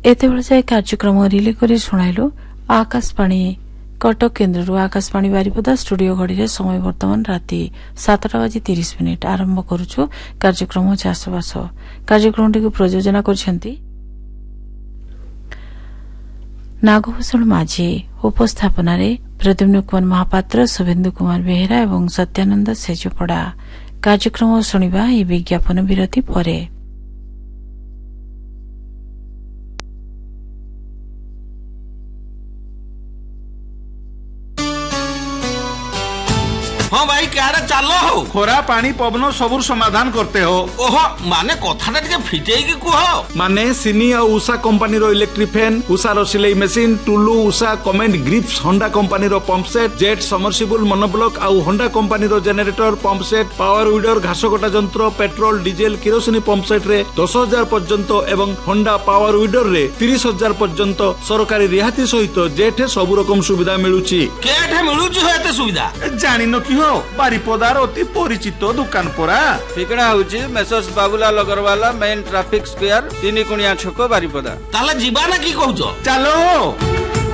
एते बेले जाए कार्यक्रम रिले करी सुनाइलु आकाशवाणी कटक केन्द्र आकाशवाणी बारिपदा स्टूडियो घड़ी समय वर्तमान राति 7:30 आरंभ करुछु कार्यक्रम चाषबास कार्यक्रमटी को प्रयोजना करछंती नागभूषण माझी उपस्थापन प्रद्युम्न कुमार महापात्र शुभेन्दु कुमार बेहेरा और सत्यानंद सेजपड़ा कार्यक्रम शुणा ये विज्ञापन विरति परे। हाँ भाई क्या चलो हो खोरा पानी पवन सबुर समाधान करते हो। ओहो माने कथाटा टिके फिटेई की कुह माने सिनी और उषा कंपनी रो इलेक्ट्रिक फैन उषा रो सिलाई machine Tullu Usha comment grips Honda company रो pump set jet submersible monoblock और होंडा कंपनी रो generator pump set power weeder घास कटा यंत्र पेट्रोल डीजेल किरोसिनी पंप सेट रे 10,000 पर्यंत एवं होंडा पावर विडर रे 30,000 पर्यंत सरकारी रिहाती सहित जेठे सब रकम सुविधा मिलुची। केठे मिलुची होते सुविधा जानि न की हो बारिपदार अति परिचित दुकान परा ठिकना होची messrs Babulal Agrawala main traffic square 3 कुणिया छक बारिपदा। ताले जीवा ना की कहउछो चलो।